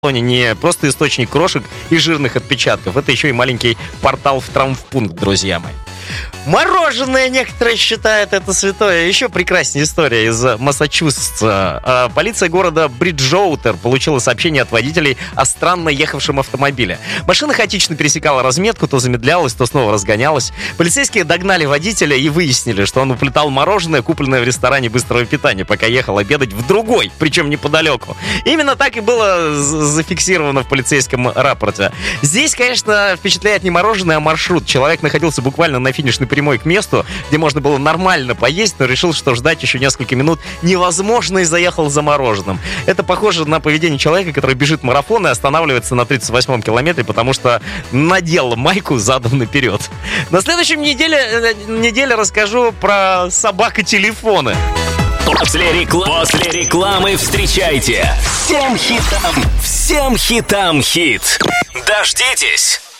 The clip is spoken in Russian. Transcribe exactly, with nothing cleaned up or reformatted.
не просто источник крошек и жирных отпечатков. Это еще и маленький портал в травмпункт, друзья мои. Мороженое некоторые считают это святое. Еще прекраснее история из Массачусетса. Полиция города Бриджоутер получила сообщение от водителей о странно ехавшем автомобиле. Машина хаотично пересекала разметку, то замедлялась, то снова разгонялась. Полицейские догнали водителя и выяснили, что он уплетал мороженое, купленное в ресторане быстрого питания, пока ехал обедать в другой, причем неподалеку. Именно так и было зафиксировано в полицейском рапорте. Здесь, конечно, впечатляет не мороженое, а маршрут. Человек находился буквально на финишной прямой к месту, где можно было нормально поесть, но решил, что ждать еще несколько минут невозможно, и заехал за мороженым. Это похоже на поведение человека, который бежит марафон и останавливается на тридцать восьмом километре, потому что надел майку задом наперед. На следующей неделе, неделе расскажу про собак-телефоны. После, реклам... После рекламы встречайте всем хитам, всем хитам хит. Дождитесь.